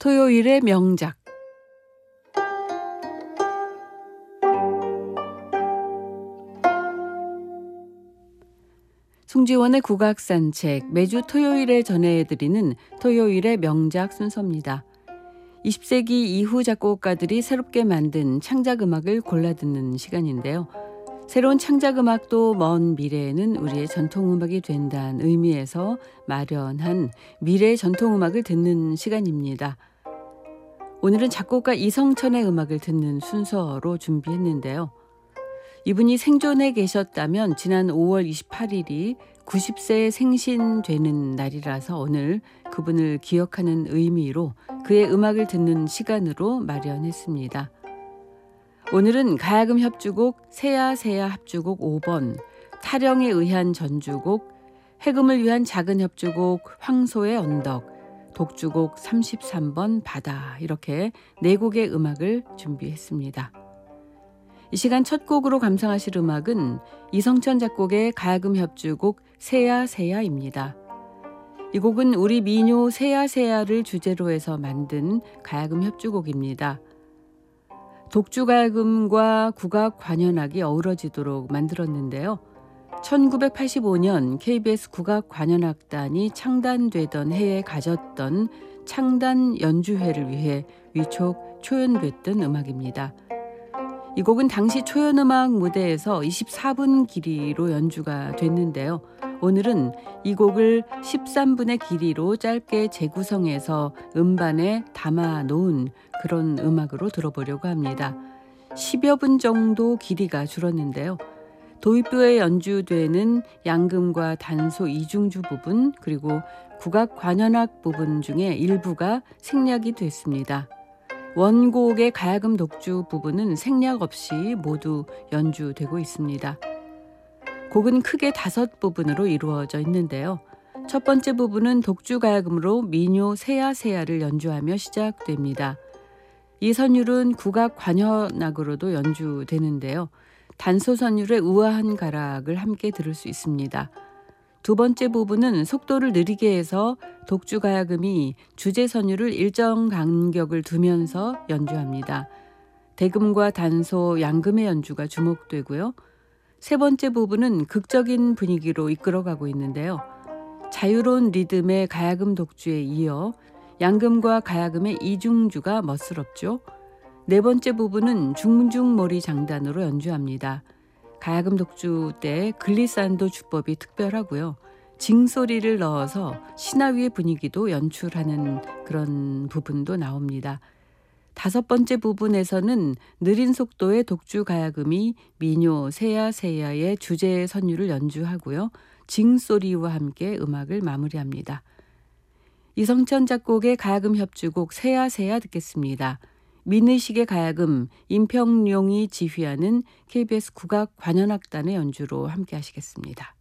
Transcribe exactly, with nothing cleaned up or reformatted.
토요일의 명작. 송지원의 국악산책, 매주 토요일에 전해드리는 토요일의 명작 순서입니다. 이십 세기 이후 작곡가들이 새롭게 만든 창작음악을 골라듣는 시간인데요. 새로운 창작음악도 먼 미래에는 우리의 전통음악이 된다는 의미에서 마련한 미래의 전통음악을 듣는 시간입니다. 오늘은 작곡가 이성천의 음악을 듣는 순서로 준비했는데요. 이분이 생존해 계셨다면 지난 오월 이십팔일이 구십 세 생신되는 날이라서 오늘 그분을 기억하는 의미로 그의 음악을 듣는 시간으로 마련했습니다. 오늘은 가야금 협주곡 세야세야 합주곡 오 번, 타령에 의한 전주곡, 해금을 위한 작은 협주곡 황소의 언덕, 독주곡 삼십삼 번 바다, 이렇게 네 곡의 음악을 준비했습니다. 이 시간 첫 곡으로 감상하실 음악은 이성천 작곡의 가야금 협주곡 세야세야입니다. 이 곡은 우리 민요 세야세야를 주제로 해서 만든 가야금 협주곡입니다. 독주가야금과 국악 관현악이 어우러지도록 만들었는데요. 천구백팔십오 년 케이비에스 국악관현악단이 창단되던 해에 가졌던 창단 연주회를 위해 위촉 초연됐던 음악입니다. 이 곡은 당시 초연음악 무대에서 이십사 분 길이로 연주가 됐는데요. 오늘은 이 곡을 십삼 분의 길이로 짧게 재구성해서 음반에 담아 놓은 그런 음악으로 들어보려고 합니다. 십여 분 정도 길이가 줄었는데요. 도입부에 연주되는 양금과 단소 이중주 부분 그리고 국악 관현악 부분 중에 일부가 생략이 됐습니다. 원곡의 가야금 독주 부분은 생략 없이 모두 연주되고 있습니다. 곡은 크게 다섯 부분으로 이루어져 있는데요. 첫 번째 부분은 독주 가야금으로 민요 세야세야를 연주하며 시작됩니다. 이 선율은 국악 관현악으로도 연주되는데요. 단소 선율의 우아한 가락을 함께 들을 수 있습니다. 두 번째 부분은 속도를 느리게 해서 독주 가야금이 주제 선율을 일정 간격을 두면서 연주합니다. 대금과 단소, 양금의 연주가 주목되고요. 세 번째 부분은 극적인 분위기로 이끌어가고 있는데요. 자유로운 리듬의 가야금 독주에 이어 양금과 가야금의 이중주가 멋스럽죠. 네 번째 부분은 중중머리 장단으로 연주합니다. 가야금 독주 때 글리산도 주법이 특별하고요. 징소리를 넣어서 신화위의 분위기도 연출하는 그런 부분도 나옵니다. 다섯 번째 부분에서는 느린 속도의 독주 가야금이 민요 세야세야의 주제 선율을 연주하고요. 징소리와 함께 음악을 마무리합니다. 이성천 작곡의 가야금 협주곡 세야세야 듣겠습니다. 민의식의 가야금 임평룡이 지휘하는 케이비에스 국악 관현악단의 연주로 함께 하시겠습니다.